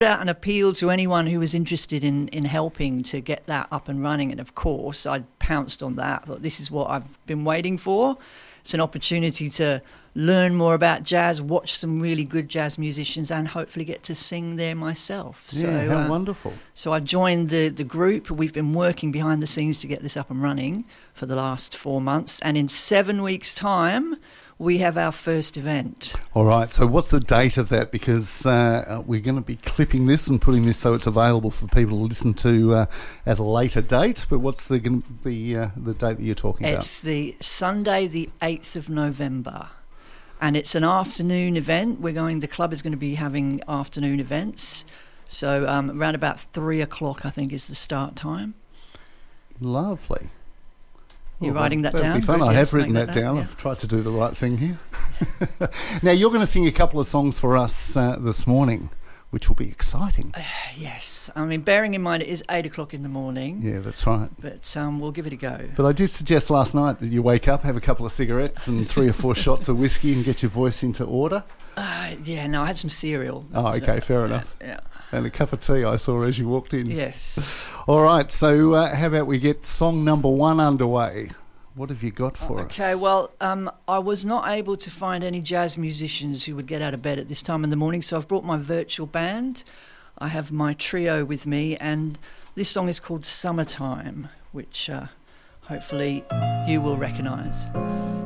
out an appeal to anyone who was interested in helping to get that up and running, and of course I pounced on that. I thought, this is what I've been waiting for. It's an opportunity to learn more about jazz, watch some really good jazz musicians, and hopefully get to sing there myself. Yeah, how wonderful. So I've joined the group. We've been working behind the scenes to get this up and running for the last 4 months, and in 7 weeks' time we have our first event. All right, so what's the date of that? Because we're going to be clipping this and putting this so it's available for people to listen to at a later date. But what's the date that you're talking about? It's the Sunday, the 8th of November. And it's an afternoon event. The club is going to be having afternoon events. So around about 3 o'clock, I think, is the start time. Lovely. You're writing that down? That'd be fun. I have written that down. Yeah. I've tried to do the right thing here. Now, you're going to sing a couple of songs for us this morning, which will be exciting. Yes. I mean, bearing in mind it is 8 o'clock in the morning. Yeah, that's right. But we'll give it a go. But I did suggest last night that you wake up, have a couple of cigarettes and 3 or 4 shots of whiskey and get your voice into order. Yeah, no, I had some cereal. Oh, okay, fair enough. Yeah. And a cup of tea I saw as you walked in. Yes. All right, so how about we get song number 1 underway? What have you got for us? Okay, well, I was not able to find any jazz musicians who would get out of bed at this time in the morning, so I've brought my virtual band. I have my trio with me, and this song is called Summertime, which hopefully you will recognise.